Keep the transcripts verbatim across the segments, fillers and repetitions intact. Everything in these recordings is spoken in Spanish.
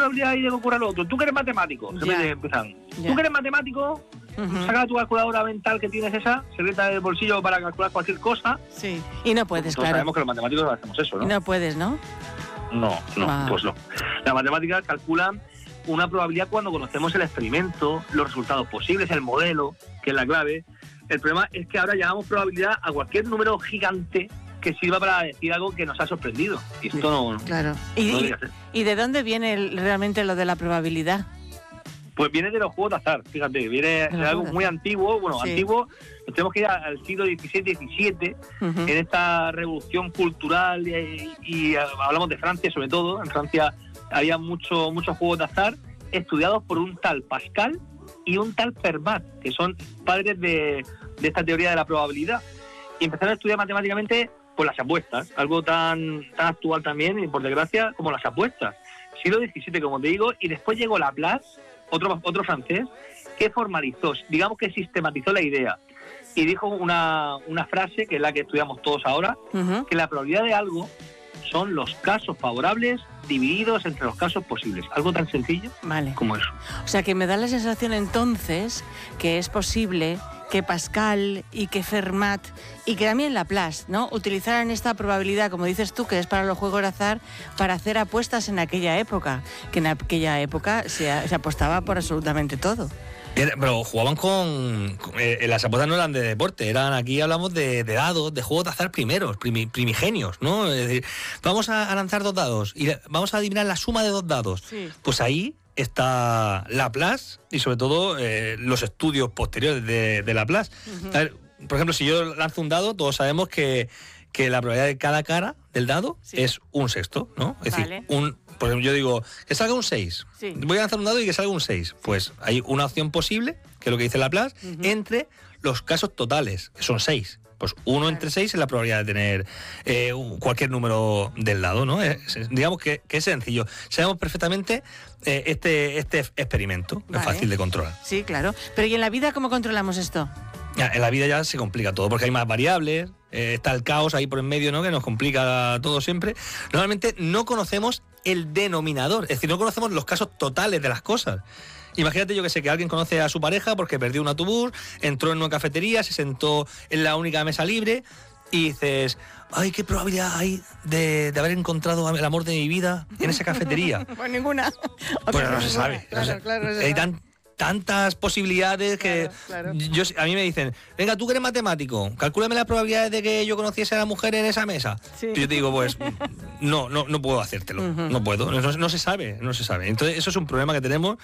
probabilidad hay de que ocurra lo otro? Tú que eres matemático, en vez de empezar. Ya. Tú que eres matemático, uh-huh. saca tu calculadora mental que tienes esa, secreta del bolsillo para calcular cualquier cosa. Sí, y no puedes, Todos claro. sabemos que los matemáticos hacemos eso, ¿no? Y no puedes, ¿no? No, no, Ah. pues no. Las matemáticas calculan una probabilidad cuando conocemos el experimento, los resultados posibles, el modelo, que es la clave. El problema es que ahora llamamos probabilidad a cualquier número gigante que sirva para decir algo que nos ha sorprendido. Y esto no, claro. ¿Y, no y, ¿Y de dónde viene el, realmente lo de la probabilidad? Pues viene de los juegos de azar, fíjate, viene de algo muy antiguo, bueno, sí. antiguo, nos tenemos que ir al siglo diecisiete diecisiete, uh-huh. en esta revolución cultural, y, y hablamos de Francia sobre todo. En Francia había mucho, muchos juegos de azar estudiados por un tal Pascal y un tal Fermat, que son padres de, de esta teoría de la probabilidad, y empezaron a estudiar matemáticamente pues las apuestas, algo tan, tan actual también, y por desgracia, como las apuestas. Siglo diecisiete, como te digo, y después llegó Laplace, otro, otro francés, que formalizó, digamos que sistematizó la idea, y dijo una, una frase, que es la que estudiamos todos ahora, uh-huh. que la probabilidad de algo son los casos favorables divididos entre los casos posibles. Algo tan sencillo vale. como eso. O sea, que me da la sensación entonces que es posible que Pascal y que Fermat y que también Laplace, ¿no?, utilizaran esta probabilidad, como dices tú, que es para los juegos de azar, para hacer apuestas en aquella época, que en aquella época se, se apostaba por absolutamente todo. Pero jugaban con... Eh, las apuestas no eran de deporte, eran, aquí hablamos de, de dados, de juegos de azar primeros, primi, primigenios, ¿no? Es decir, vamos a, a lanzar dos dados y vamos a adivinar la suma de dos dados. Sí. Pues ahí está Laplace y sobre todo eh, los estudios posteriores de, de Laplace. Uh-huh. A ver, por ejemplo, si yo lanzo un dado, todos sabemos que, que la probabilidad de cada cara del dado sí. es un sexto, ¿no? Es vale. decir, un... Por ejemplo, yo digo, que salga un seis. Sí. Voy a lanzar un dado y que salga un seis. Pues hay una opción posible, que es lo que dice Laplace, uh-huh. entre los casos totales, que son seis. Pues uno claro. entre seis es la probabilidad de tener eh, cualquier número del lado, ¿no? Es, es, digamos que, que es sencillo. Sabemos perfectamente eh, este, este experimento, vale. es fácil de controlar. Sí, claro. Pero ¿y en la vida cómo controlamos esto? Ya, en la vida ya se complica todo, porque hay más variables, eh, está el caos ahí por en medio, ¿no?, que nos complica todo siempre. Normalmente no conocemos el denominador, es decir, no conocemos los casos totales de las cosas. Imagínate, yo que sé, que alguien conoce a su pareja porque perdió un autobús, entró en una cafetería, se sentó en la única mesa libre y dices, ay, qué probabilidad hay de, de haber encontrado el amor de mi vida en esa cafetería. Pues ninguna. Pues no se sabe. Claro, no se, claro, no se hay sabe. tan, tantas posibilidades que claro, claro. Yo, a mí me dicen, venga, tú que eres matemático, calcúlame las probabilidades de que yo conociese a la mujer en esa mesa. Sí. Y yo te digo, pues no, no, no puedo hacértelo, uh-huh. no puedo, no, no se sabe, no se sabe. Entonces eso es un problema que tenemos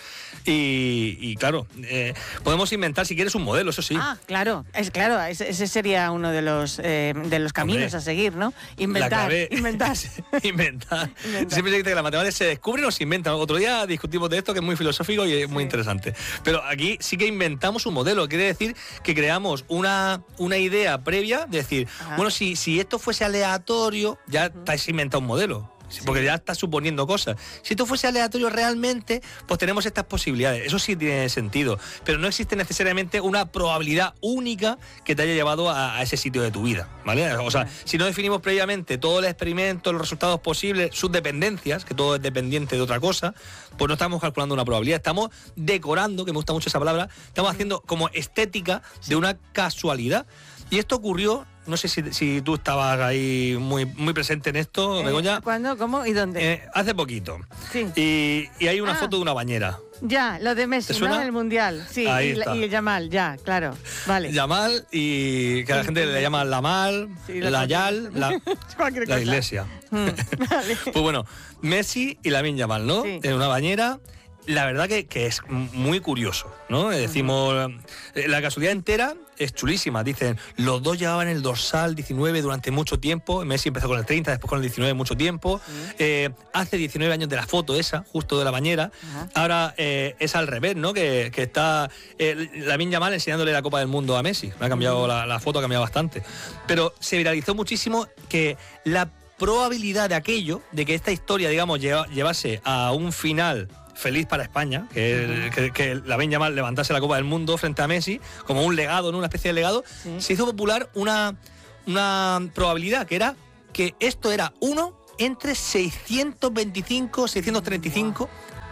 y, y claro, eh, podemos inventar si quieres un modelo, eso sí. Ah, claro, es claro, ese, ese sería uno de los eh, de los caminos Hombre, a seguir, ¿no? Inventar, clave, inventar. inventar. Inventar. Siempre se dice que las matemáticas se descubren o se inventan. Otro día discutimos de esto, que es muy filosófico y es sí. muy interesante. Pero aquí sí que inventamos un modelo, quiere decir que creamos una, una idea previa de decir, Ajá. bueno, si, si esto fuese aleatorio, ya uh-huh. te has inventado un modelo. Sí. Porque ya estás suponiendo cosas. Si esto fuese aleatorio realmente, pues tenemos estas posibilidades. Eso sí tiene sentido. Pero no existe necesariamente una probabilidad única que te haya llevado a, a ese sitio de tu vida, ¿vale? O sea, si no definimos previamente todo el experimento, los resultados posibles, sus dependencias, que todo es dependiente de otra cosa, pues no estamos calculando una probabilidad. Estamos decorando, que me gusta mucho esa palabra, estamos haciendo como estética de una casualidad. Y esto ocurrió, no sé si, si tú estabas ahí muy, muy presente en esto, eh, Begoña. ¿Cuándo? ¿Cómo? ¿Y dónde? Eh, hace poquito. Sí. Y, y hay una ah. foto de una bañera. Ya, lo de Messi, ¿no? En el Mundial. Sí, ahí y, está. y Yamal, ya, claro. Vale. Yamal y que a la gente le llama Lamal, sí, la Yal, la, la iglesia. Mm, vale. Pues bueno, Messi y Lamine Yamal, ¿no? Sí. En una bañera. La verdad que, que es muy curioso, ¿no? Decimos, uh-huh. la casualidad entera es chulísima. Dicen, los dos llevaban el dorsal diecinueve durante mucho tiempo. Messi empezó con el treinta, después con el diecinueve mucho tiempo. Uh-huh. Eh, hace diecinueve años de la foto esa, justo de la bañera. Uh-huh. Ahora eh, es al revés, ¿no? Que, que está eh, Lamine Yamal enseñándole la Copa del Mundo a Messi. Me ha cambiado uh-huh. la, la foto, ha cambiado bastante. Pero se viralizó muchísimo que la probabilidad de aquello, de que esta historia, digamos, lleva, llevase a un final feliz para España, que, uh-huh. que, que Lamine Yamal levantase la Copa del Mundo frente a Messi, como un legado, ¿no? Una especie de legado, sí. se hizo popular una, una probabilidad, que era que esto era uno entre seiscientos veinticinco, seiscientos treinta y cinco,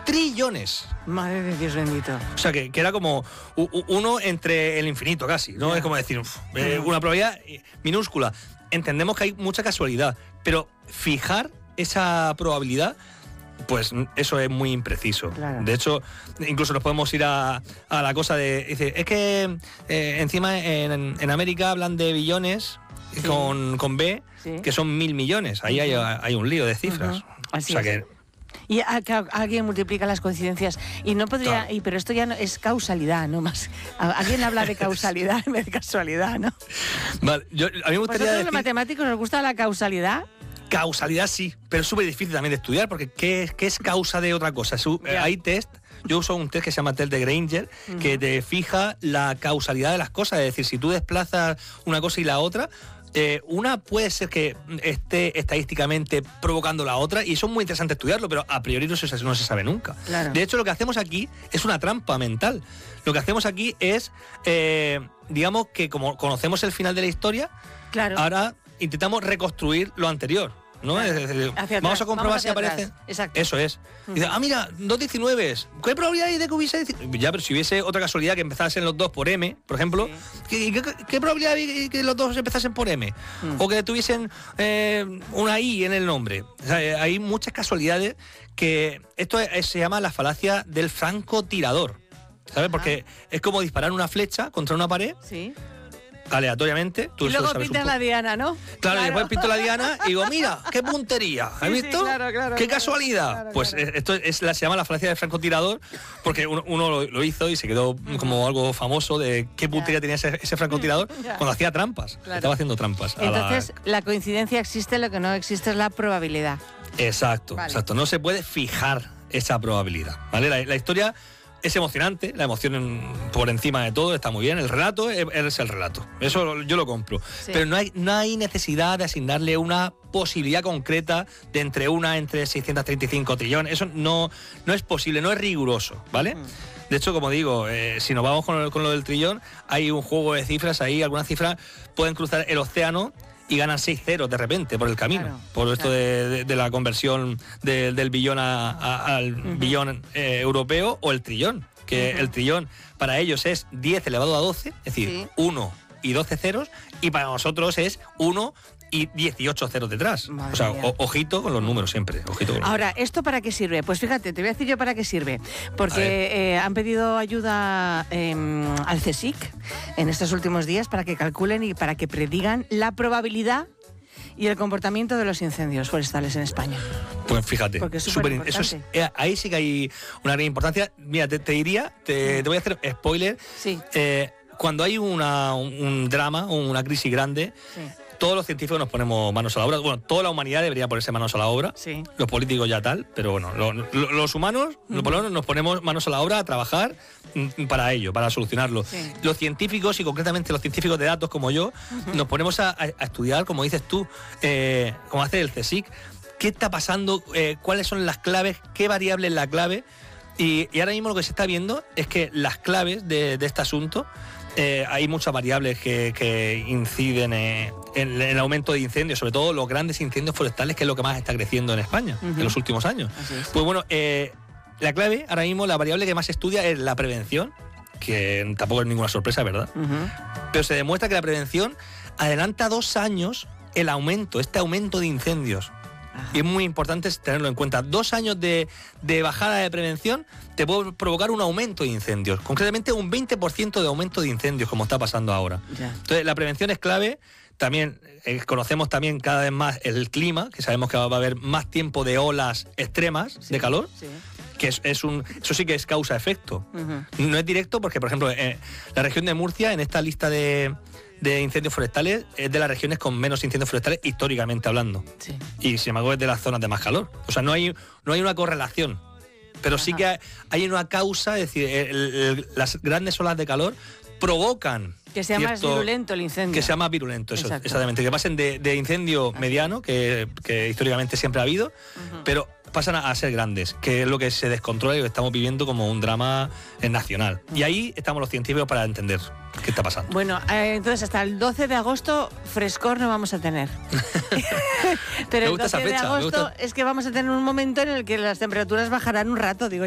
trillones. Madre de Dios bendito. O sea, que, que era como uno entre el infinito casi, ¿no? Yeah. Es como decir, uf, eh, una probabilidad minúscula. Entendemos que hay mucha casualidad, pero fijar esa probabilidad, pues eso es muy impreciso. Claro. De hecho, incluso nos podemos ir a, a la cosa de... Dice, es que eh, encima en, en América hablan de billones, sí, con, con B, sí, que son mil millones. Ahí hay, hay un lío de cifras. Uh-huh. Así o sea es. que... Y a, a, alguien multiplica las coincidencias y no podría, claro, y, pero esto ya no es causalidad, no más. A, alguien habla de causalidad en vez de casualidad, ¿no? Vale, yo, a mí me gustaría ¿Vosotros decir... los matemáticos nos gusta la causalidad? Causalidad sí, pero es súper difícil también de estudiar, porque ¿qué es, qué es causa de otra cosa? Su, eh, hay test, yo uso un test que se llama test de Granger, uh-huh, que te fija la causalidad de las cosas, es decir, si tú desplazas una cosa y la otra, Eh, una puede ser que esté estadísticamente provocando la otra, y eso es muy interesante estudiarlo, pero a priori no se, no se sabe nunca. Claro. De hecho, lo que hacemos aquí es una trampa mental. Lo que hacemos aquí es, eh, digamos que como conocemos el final de la historia, claro, ahora intentamos reconstruir lo anterior, ¿no? Claro. Es decir, hacia vamos atrás, a comprobar vamos si hacia aparece. Atrás. Exacto. Eso es. Uh-huh. Dice, ah, mira, dos diecinueve. ¿Qué probabilidad hay de que hubiese diecinueve? Ya, pero si hubiese otra casualidad que empezasen los dos por M, por ejemplo, sí, ¿qué, qué, qué probabilidad hay que los dos empezasen por M? Uh-huh. O que tuviesen eh, una I en el nombre. O sea, hay muchas casualidades que... Esto es, se llama la falacia del francotirador, ¿sabes? Porque ah. es como disparar una flecha contra una pared. Sí. Aleatoriamente. Tú y luego sabes pintas la diana, ¿no? Claro, claro, y después pinto la diana y digo, mira, qué puntería. ¿Has sí, visto? Sí, claro, claro, qué claro, casualidad. Claro, pues claro. esto es, la, se llama la falacia del francotirador, porque uno, uno lo, lo hizo y se quedó uh-huh, como algo famoso de qué puntería, yeah, tenía ese, ese francotirador, yeah, cuando hacía trampas. Claro. Estaba haciendo trampas. Entonces, la... la coincidencia existe, lo que no existe es la probabilidad. Exacto, vale, exacto. No se puede fijar esa probabilidad, ¿vale? La, la historia es emocionante, la emoción por encima de todo está muy bien, el relato es, es el relato, eso yo lo compro, sí, pero no hay, no hay necesidad de asignarle una posibilidad concreta de entre una entre seiscientos treinta y cinco trillones, eso no, no es posible, no es riguroso, ¿vale? Mm. De hecho, como digo, eh, si nos vamos con, con lo del trillón, hay un juego de cifras ahí, algunas cifras pueden cruzar el océano y ganan seis ceros de repente por el camino, claro, por esto, claro, de, de, de la conversión de, del billón a, a, al uh-huh, billón eh, europeo, o el trillón, que uh-huh, el trillón para ellos es diez elevado a doce, es decir, sí, uno y doce ceros, y para nosotros es uno y dieciocho ceros detrás. Madre o sea, o, ojito con los números siempre. Ojito con los Ahora, números. ¿esto para qué sirve? Pues fíjate, te voy a decir yo para qué sirve. Porque eh, han pedido ayuda eh, al CSIC en estos últimos días para que calculen y para que predigan la probabilidad y el comportamiento de los incendios forestales en España. Pues fíjate, porque es super, eso es, eh, ahí sí que hay una gran importancia. Mira, te, te diría, te, te voy a hacer spoiler. Sí. Eh, cuando hay una, un, un drama, una crisis grande, sí, todos los científicos nos ponemos manos a la obra. Bueno, toda la humanidad debería ponerse manos a la obra. Sí. Los políticos ya tal, pero bueno, lo, lo, los humanos uh-huh, los nos ponemos manos a la obra a trabajar para ello, para solucionarlo. Sí. Los científicos, y concretamente los científicos de datos como yo, uh-huh, nos ponemos a, a estudiar, como dices tú, eh, como hace el CSIC, qué está pasando, eh, cuáles son las claves, qué variable es la clave. Y, y ahora mismo lo que se está viendo es que las claves de, de este asunto, Eh, hay muchas variables que, que inciden eh, en, en el aumento de incendios, sobre todo los grandes incendios forestales, que es lo que más está creciendo en España uh-huh, en los últimos años. Pues bueno, eh, la clave ahora mismo, la variable que más se estudia es la prevención, que tampoco es ninguna sorpresa, ¿verdad? Uh-huh. Pero se demuestra que la prevención adelanta dos años el aumento, este aumento de incendios. Y es muy importante tenerlo en cuenta. Dos años de, de bajada de prevención te puede provocar un aumento de incendios. Concretamente un veinte por ciento de aumento de incendios, como está pasando ahora. Yeah. Entonces, la prevención es clave. También eh, conocemos también cada vez más el clima, que sabemos que va a haber más tiempo de olas extremas, sí, de calor. Sí. Que es, es un, eso sí que es causa-efecto. Uh-huh. No es directo porque, por ejemplo, eh, la región de Murcia, en esta lista de... de incendios forestales, es de las regiones con menos incendios forestales históricamente hablando. Sí. Y sin embargo es de las zonas de más calor. O sea, no hay, no hay una correlación. Pero Ajá. sí que hay, hay una causa, es decir, el, el, las grandes olas de calor provocan... Que sea cierto, más virulento el incendio. Que sea más virulento, eso, exactamente. Que pasen de, de incendio Ajá. mediano, que, que históricamente siempre ha habido, uh-huh. pero pasan a, a ser grandes, que es lo que se descontrola y lo estamos viviendo como un drama nacional. Uh-huh. Y ahí estamos los científicos para entender qué está pasando. Bueno, eh, entonces hasta el doce de agosto frescor no vamos a tener. Pero el doce de agosto es que vamos a tener un momento en el que las temperaturas bajarán un rato, digo